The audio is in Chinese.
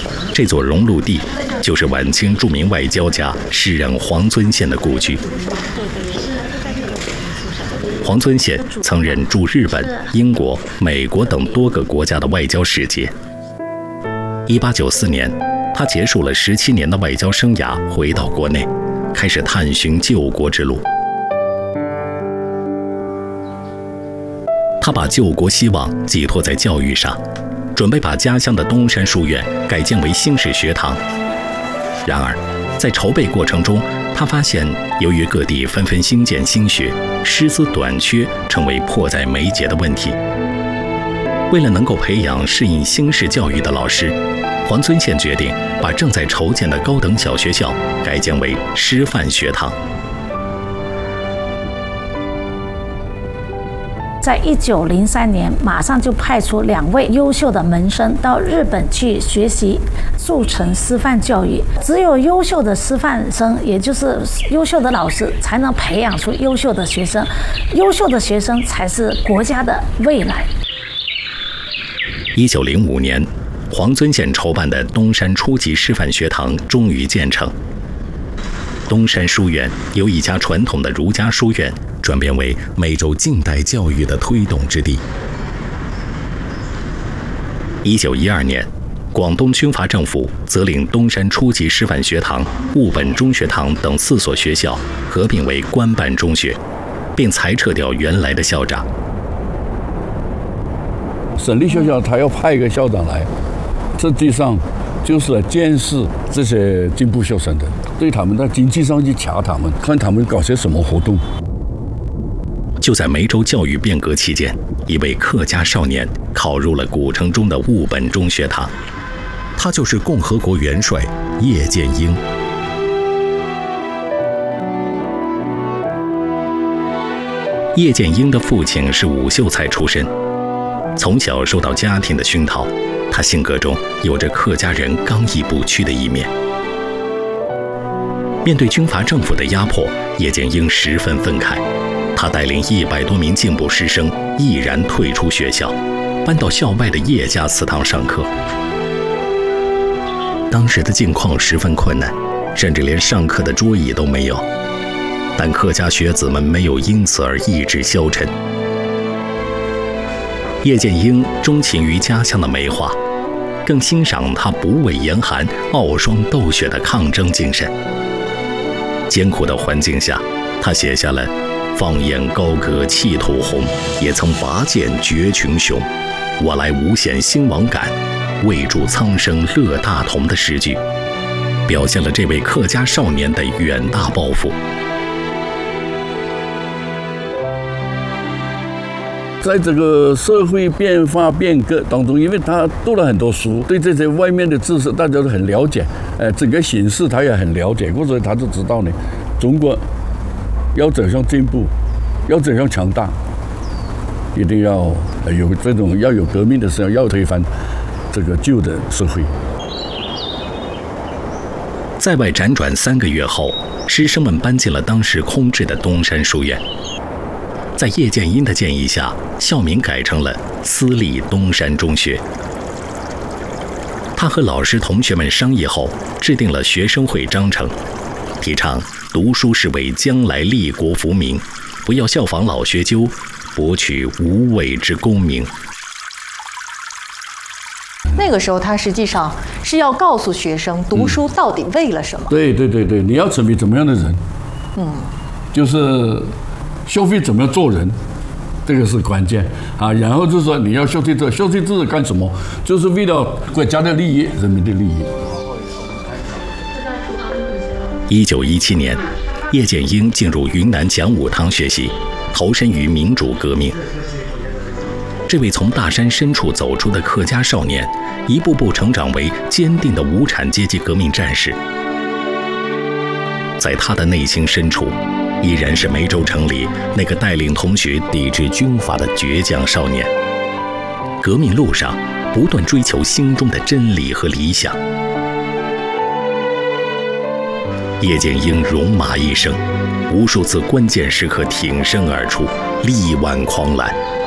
这座熔炉地就是晚清著名外交家、诗人黄遵宪的故居。黄遵宪曾任驻日本、英国、美国等多个国家的外交使节。1894年，他结束了17年的外交生涯，回到国内，开始探寻救国之路。他把救国希望寄托在教育上，准备把家乡的东山书院改建为新式学堂。然而，在筹备过程中，他发现由于各地纷纷兴建新学，师资短缺成为迫在眉睫的问题。为了能够培养适应新式教育的老师，黄遵宪决定把正在筹建的高等小学校改建为师范学堂。 在1903年，马上就派出2位优秀的门生到日本去学习速成师范教育。只有优秀的师范生，也就是优秀的老师，才能培养出优秀的学生。优秀的学生才是国家的未来。 1905年，黄遵宪筹办的东山初级师范学堂终于建成。东山书院由一家传统的儒家书院转变为美洲近代教育的推动之地。1912年，广东军阀政府责令东山初级师范学堂、务本中学堂等4所学校合并为官办中学，并裁撤掉原来的校长。 省立学校他要派一个校长来，实际上就是来监视这些进步学生的，对他们在经济上去掐他们，看他们搞些什么活动。 就在梅州教育变革期间，一位客家少年考入了古城中的务本中学堂，他就是共和国元帅叶剑英。叶剑英的父亲是武秀才出身，从小受到家庭的熏陶，他性格中有着客家人刚毅不屈的一面。面对军阀政府的压迫，叶剑英十分愤慨，他带领100多名进步师生毅然退出学校，搬到校外的叶家祠堂上课。当时的境况十分困难，甚至连上课的桌椅都没有，但客家学子们没有因此而意志消沉。叶剑英钟情于家乡的梅花，更欣赏他不畏严寒、傲霜斗雪的抗争精神。艰苦的环境下，他写下了“放眼高歌气吐红，也曾拔剑绝群雄。我来无限兴亡感，为助苍生乐大同”的诗句，表现了这位客家少年的远大抱负。 在这个社会变化变革当中，因为他读了很多书，对这些外面的知识大家都很了解，整个形势他也很了解，所以他就知道呢，中国要走向进步，要走向强大，一定要有这种要有革命的时候，要推翻这个旧的社会。 在外辗转3个月后，师生们搬进了当时空置的东山书院。在叶剑英的建议下，校名改成了私立东山中学。他和老师同学们商议后，制定了学生会章程，提倡读书是为将来立国扶民，不要效仿老学究，博取无谓之功名。 那个时候，他实际上是要告诉学生，读书到底为了什么？ 对，你要成为怎么样的人？就是学会怎么样做人，这个是关键啊。然后就是说，你要学会这是干什么？就是为了国家的利益、人民的利益。1917年，叶剑英进入云南讲武堂学习，投身于民主革命。这位从大山深处走出的客家少年，一步步成长为坚定的无产阶级革命战士。在他的内心深处，依然是梅州城里那个带领同学抵制军阀的倔强少年。革命路上，不断追求心中的真理和理想。叶剑英戎马一生，无数次关键时刻挺身而出，力挽狂澜。